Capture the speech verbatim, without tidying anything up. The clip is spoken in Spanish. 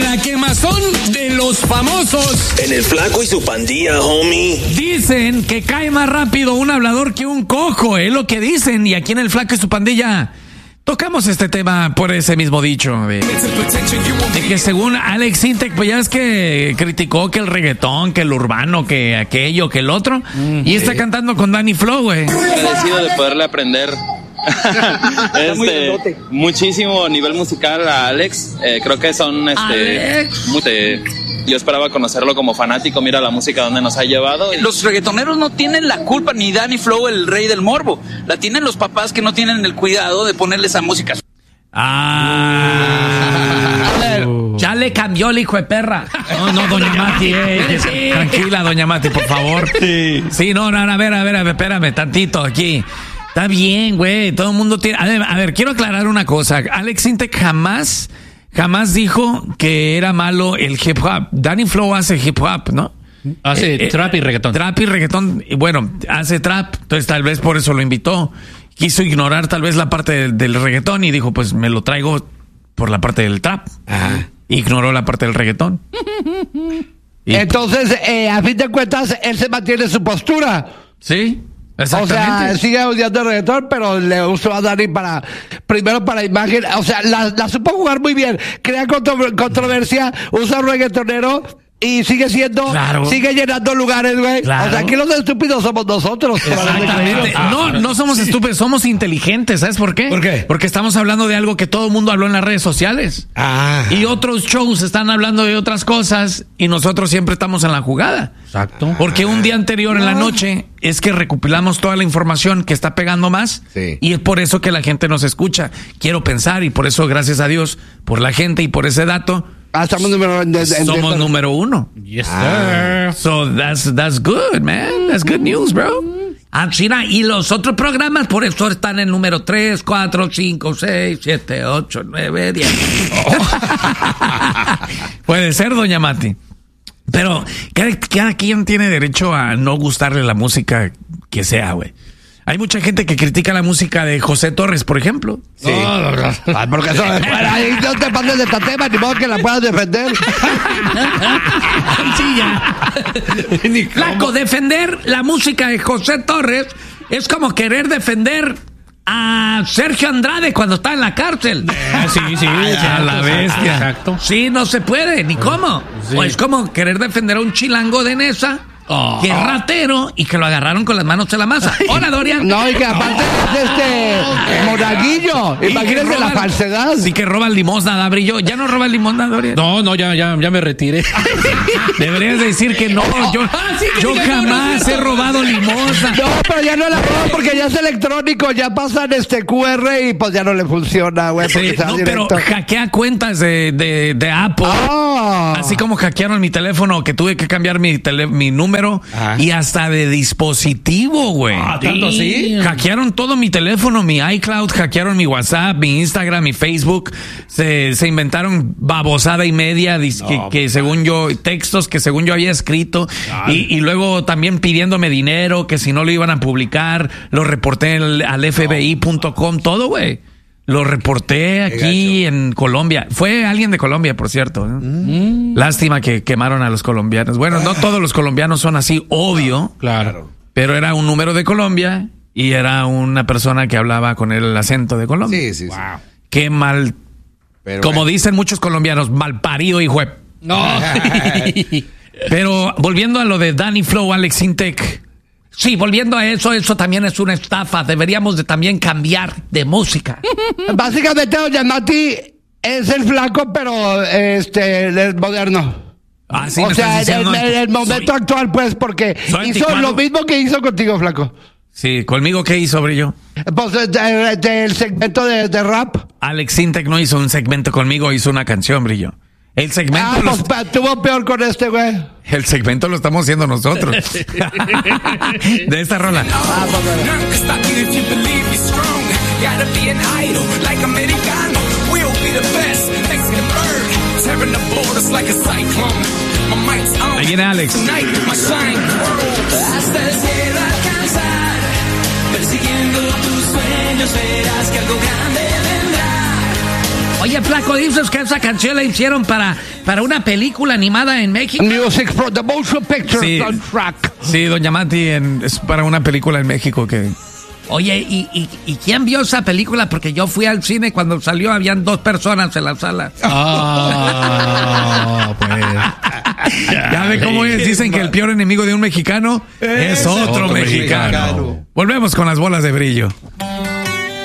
La quemazón de los famosos. En el Flaco y su pandilla, homie. Dicen que cae más rápido un hablador que un cojo, es lo que dicen. Y aquí en el Flaco y su pandilla tocamos este tema por ese mismo dicho de, de que según Alex Intec, pues ya es que criticó que el reggaetón, que el urbano, que aquello, que el otro, mm, y está sí. cantando con Danny Flow, güey. Agradecido de poderle aprender este, muchísimo nivel musical a Alex. Eh, creo que son este, muy, eh, yo esperaba conocerlo como fanático. Mira la música donde nos ha llevado. Los reggaetoneros no tienen la culpa, ni Danny Flow, el rey del morbo. La tienen los papás que no tienen el cuidado de ponerle esa música. Ah, a ver, ya le cambió el hijo de perra. No, no, doña Mati, eh, sí. Tranquila, doña Mati, por favor. Sí, sí, no, no, a ver, a ver, a ver, espérame tantito aquí. Está bien, güey, todo el mundo tiene... A ver, a ver, quiero aclarar una cosa. Alex Intec jamás, jamás dijo que era malo el hip hop. Danny Flow hace hip hop, ¿no? Hace eh, trap y reggaetón. Trap y reggaetón, y bueno, hace trap, entonces tal vez por eso lo invitó. Quiso ignorar tal vez la parte del, del reggaetón y dijo, pues me lo traigo por la parte del trap. Ajá. Ignoró la parte del reggaetón. Y entonces, eh, a fin de cuentas, él se mantiene su postura. Sí. O sea, sigue odiando el reggaetón, pero le usó a Dani para, primero para imagen, o sea, la, la supo jugar muy bien, crea contro, controversia, usa un reggaetonero y sigue siendo, claro. sigue llenando lugares, güey. Claro. O sea, aquí los estúpidos somos nosotros. Exactamente. No, no somos estúpidos, somos inteligentes, ¿sabes por qué? ¿Por qué? Porque estamos hablando de algo que todo el mundo habló en las redes sociales. Ah. Y otros shows están hablando de otras cosas y nosotros siempre estamos en la jugada. Exacto. Porque un día anterior en la noche es que recopilamos toda la información que está pegando más sí. y es por eso que la gente nos escucha. Quiero pensar y por eso, gracias a Dios, por la gente y por ese dato, Ah, somos número, de, de, somos de, número uno. Yes, sir. Ah, so that's, that's good, man. That's good news, bro. Ah, China, y los otros programas por eso están en número tres, cuatro, cinco, seis, siete, ocho, nueve, diez. Oh. Puede ser, doña Mati. Pero cada, cada quien tiene derecho a no gustarle la música que sea, güey. Hay mucha gente que critica la música de José Torres, por ejemplo. Sí. Oh, Ay, porque eso es fuera. Ahí no te pases de esta tema, ni modo que la puedas defender. Sí, ya. Flaco, defender la música de José Torres es como querer defender a Sergio Andrade cuando está en la cárcel. Eh, sí, sí. Ay, a la bestia. Exacto. Sí, no se puede, ni cómo. Sí. O es como querer defender a un chilango de Nesa. Oh. Que es ratero y que lo agarraron con las manos en la masa. Hola, Dorian. No, y que aparte es este monaguillo. Imagínense la falsedad. Sí, que roban limosna, da brillo. ¿Ya no roban limosna, Dorian? No, no, ya, ya, ya me retiré. Deberías decir que no. Yo, ah, sí, que yo jamás no, no, he robado limosna. No, pero ya no la roban porque ya es electrónico. Ya pasan este Q R y pues ya no le funciona, güey. Sí, no, pero hackea cuentas de, de, de Apple. Oh. Así como hackearon mi teléfono, que tuve que cambiar mi, tele, mi número. Ajá. Y hasta de dispositivo, güey. Ah, ¿tanto así? Hackearon todo mi teléfono, mi iCloud, hackearon mi WhatsApp, mi Instagram, mi Facebook. Se, se inventaron babosada y media no, que, que según yo, textos que según yo había escrito. Y, y luego también pidiéndome dinero, que si no lo iban a publicar, lo reporté al, al F B I punto com, todo, güey. Lo reporté aquí en Colombia. Fue alguien de Colombia, por cierto. ¿eh? Mm. Lástima que quemaron a los colombianos. Bueno, no todos los colombianos son así, obvio. Claro. Pero era un número de Colombia y era una persona que hablaba con el acento de Colombia. Sí, sí, sí. Wow. Qué mal. Pero como bueno. Dicen muchos colombianos, mal parido, hijo de... No. Pero volviendo a lo de Danny Flow, Alex Intec. Sí, volviendo a eso, eso también es una estafa. Deberíamos de también cambiar de música. Básicamente, doña Mati es el Flaco, pero este el moderno. Ah, sí, o sea, en el, el, el momento soy, actual, pues, porque hizo lo mismo que hizo contigo, Flaco. Sí, ¿conmigo qué hizo, Brillo? Pues del de, de segmento de, de rap. Alex Intec no hizo un segmento conmigo, hizo una canción, Brillo. El segmento ah, pues lo... estuvo peor con este, güey. El segmento lo estamos haciendo nosotros. De esta rola. Ah, ahí viene Alex. Hasta el cielo alcanzar, persiguiendo tus sueños verás que algo grande vendrá. Oye, Flaco, dices que esa canción la hicieron para, para una película animada en México. Music from the motion picture Sí. soundtrack. Sí, doña Mati, en- es para una película en México que... Oye, ¿y, y, ¿y quién vio esa película? Porque yo fui al cine cuando salió, habían dos personas en la sala. Ah, pues. Ya ve cómo es, dicen que el peor enemigo de un mexicano es otro, otro mexicano. mexicano. Volvemos con las bolas de brillo.